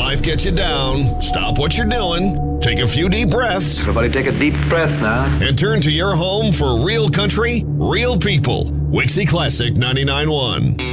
life gets you down, stop what you're doing, take a few deep breaths. Everybody take a deep breath now. And turn to your home for real country, real people. Wixie Classic 99.1.